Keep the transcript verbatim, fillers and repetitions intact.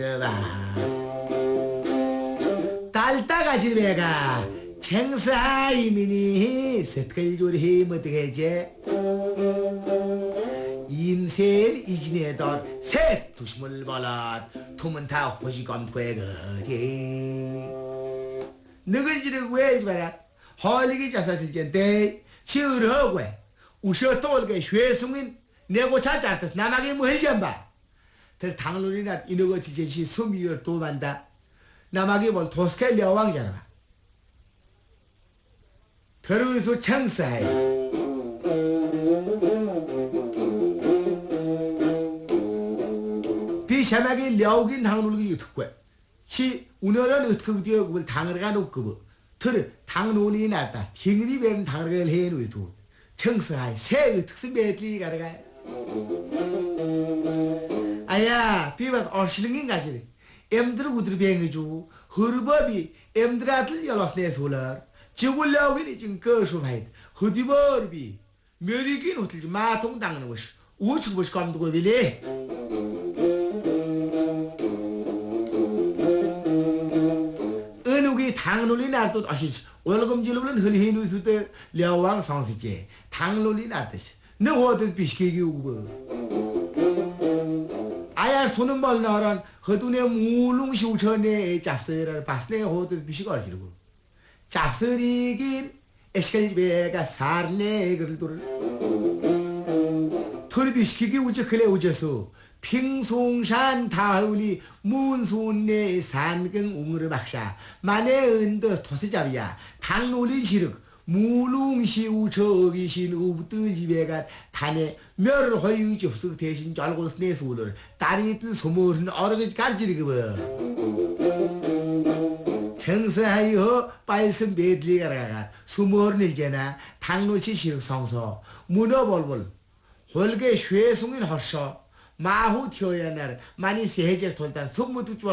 딸따가지 배가 챙사이미니 세트갈조리 못되겠지 인생 이진에던 새 두심을 발라 투문 다 호시감 되거지 너희들이 왜 이봐라 헐리기 자사 들전데 치으러고 우셔 떠올게 쉐숭인 내고 찾았다 남아게 뭐 해전봐 들 당론이나 이너거 지제시 소미여 또 만다 남아게 뭘 도스케 려왕잖아 별우수 청사해 비샤마게 려우긴 당놀기 유특고 치 우너런 으트그디어 그걸 당을가 놓고 들 당놀이 났다 킹리 배는 당을가 해놓이도 청사해 새 특수 배틀이 가라가 아야 비바 얼실링인 가시리 엠들 우들 비행해주 허르법이 엠들 아들 열었네 솔라 지불려오긴 지금 거수 봐야 허디버비 멸이긴 호텔지 마통 당하는 것이 우측 것이 감독을 빌리 은욱이 당놀이 날도 아시지 월금질로는 흘리는 수때 려왕 성시제 당놀이 날듯이 너 호텔 비시키기 우고 아야 손은 멀나란 허두네 물릉시우천에 잡서를 봤네 호텔 비시가 어지르고 잡서리긴 에스컬리베가 살네 그들도를 털비 시키기 우저 그래 우저서 핑송산 다울이 문순내 산경 웅으로 박사 만에 은더 토스잡이야 당놀린 시륵 무릉시우 저기신 우부들 집에가 단에 멸을 허유 접수 대신 잘고 내수를 딸이 있던 소모는 어르게 가르치리그 뭐 정서하여 빨선 메들리 가라가 수모를 일제나 당놀치 시륵 성서 문어벌벌 홀게 쉐송인 허셔 마후 튀어야 날 많이 세제 돌단 선무득